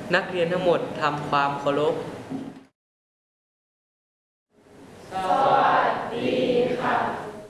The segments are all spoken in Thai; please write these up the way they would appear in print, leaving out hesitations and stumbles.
นักเรียนทั้งหมดทำความเคารพสวัสดีค่ะ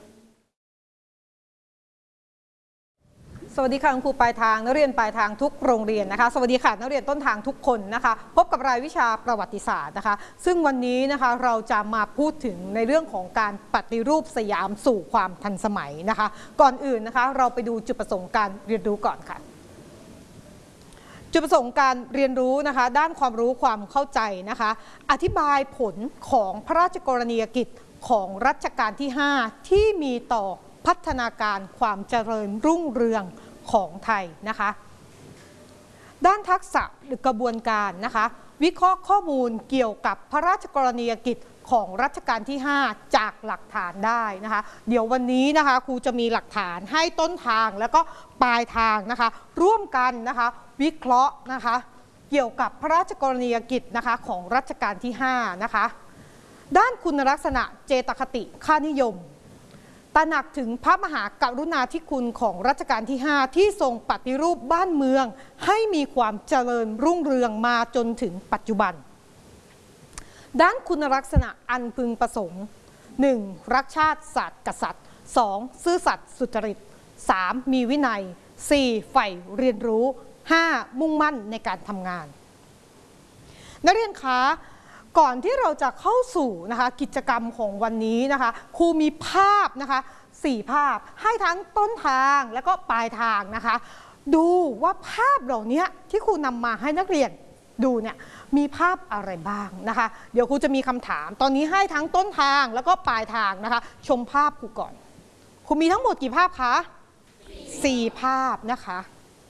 สวัสดีค่ะคุณครูปลายทางนักเรียนปลายทางทุกโรงเรียนนะคะสวัสดีค่ะนักเรียนต้นทางทุกคนนะคะพบกับรายวิชาประวัติศาสตร์นะคะซึ่งวันนี้นะคะเราจะมาพูดถึงในเรื่องของการปฏิรูปสยามสู่ความทันสมัยนะคะก่อนอื่นนะคะเราไปดูจุดประสงค์การเรียนรู้ก่อนค่ะจุดประสงค์การเรียนรู้นะคะด้านความรู้ความเข้าใจนะคะอธิบายผลของพระราชกรณียกิจของรัชกาลที่ 5ที่มีต่อพัฒนาการความเจริญรุ่งเรืองของไทยนะคะด้านทักษะหรือกระบวนการนะคะวิเคราะห์ข้อมูลเกี่ยวกับพระราชกรณียกิจของรัชกาลที่ 5จากหลักฐานได้นะคะเดี๋ยววันนี้นะคะครูจะมีหลักฐานให้ต้นทางแล้วก็ปลายทางนะคะร่วมกันนะคะวิเคราะห์นะคะเกี่ยวกับพระราชกรณียกิจนะคะของรัชกาลที่ 5นะคะด้านคุณลักษณะเจตคติค่านิยมตระหนักถึงพระมหากรุณาธิคุณของรัชกาลที่ 5ที่ทรงปฏิรูปบ้านเมืองให้มีความเจริญรุ่งเรืองมาจนถึงปัจจุบันด้านคุณลักษณะอันพึงประสงค์ 1. รักชาติศาสตร์กษัตริย์ 2. ซื่อสัตย์สุจริต 3. มีวินัย 4. ใฝ่เรียนรู้ 5. มุ่งมั่นในการทำงานนักเรียนคะก่อนที่เราจะเข้าสู่นะคะกิจกรรมของวันนี้นะคะครูมีภาพนะคะ4 ภาพให้ทั้งต้นทางและก็ปลายทางนะคะดูว่าภาพเหล่านี้ที่ครูนำมาให้นักเรียนดูเนี่ยมีภาพอะไรบ้างนะคะเดี๋ยวครูจะมีคำถามตอนนี้ให้ทั้งต้นทางแล้วก็ปลายทางนะคะชมภาพครูก่อนครูมีทั้งหมดกี่ภาพคะ4 ภาพนะคะ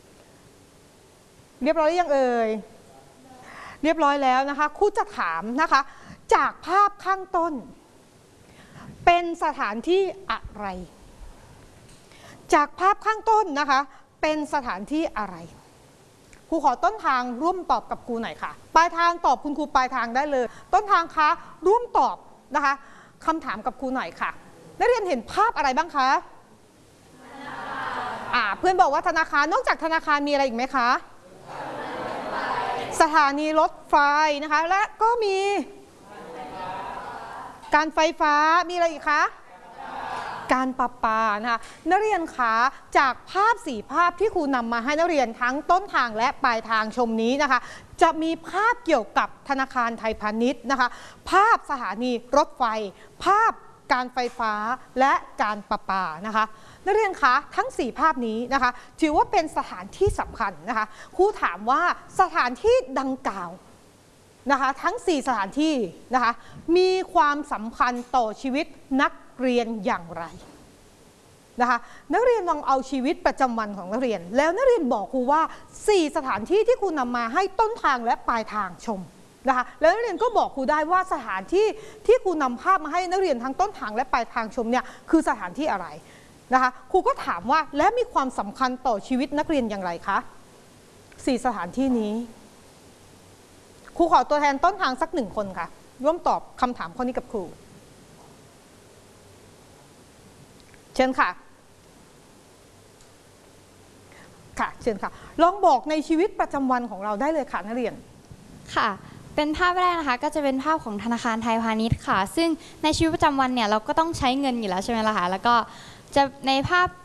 เรียบร้อยหรือยังเอ่ยเรียบร้อยแล้วนะคะครูจะถามนะคะจากภาพข้างต้นเป็นสถานที่อะไรจากภาพข้างต้นนะคะเป็นสถานที่อะไรครูขอต้นทางร่วมตอบกับครูหน่อยค่ะปลายทางตอบคุณครูปลายทางได้เลยต้นทางคะร่วมตอบนะคะคำถามกับครูหน่อยค่ะนักเรียนเห็นภาพอะไรบ้างคะเพื่อนบอกว่าธนาคารนอกจากธนาคารมีอะไรอีกไหมคะสถานีรถไฟนะคะและก็มีการไฟฟ้ามีอะไรอีกคะการประปานะคะนักเรียนคะจากภาพ4 ภาพที่ครูนำมาให้นักเรียนทั้งต้นทางและปลายทางชมนี้นะคะจะมีภาพเกี่ยวกับธนาคารไทยพาณิชย์นะคะภาพสถานีรถไฟภาพการไฟฟ้าและการประปานะคะนักเรียนคะทั้ง4 ภาพนี้นะคะถือว่าเป็นสถานที่สำคัญนะคะครูถามว่าสถานที่ดังกล่าวนะคะทั้ง4 สถานที่นะคะมีความสำคัญต่อชีวิตนักเรียนอย่างไรนะคะนักเรียนลองเอาชีวิตประจำวันของนักเรียนแล้วนักเรียนบอกครูว่า4 สถานที่ที่ครูนำมาให้ต้นทางและปลายทางชมนะคะแล้วนักเรียนก็บอกครูได้ว่าสถานที่ที่ครูนำภาพมาให้นักเรียนทั้งต้นทางและปลายทางชมเนี่ยคือสถานที่อะไรนะคะครูก็ถามว่าและมีความสำคัญต่อชีวิตนักเรียนอย่างไรคะ4 สถานที่นี้ครูขอตัวแทนต้นทางสัก1 คนค่ะร่วมตอบคำถามข้อนี้กับครูเชิญค่ะค่ะเชิญค่ะลองบอกในชีวิตประจำวันของเราได้เลยค่ะนักเรียนค่ะเป็นภาพแรกนะคะก็จะเป็นภาพของธนาคารไทยพาณิชย์ค่ะซึ่งในชีวิตประจำวันเนี่ยเราก็ต้องใช้เงินอยู่แล้วใช่ไหมล่ะคะแล้วก็จะในภาพ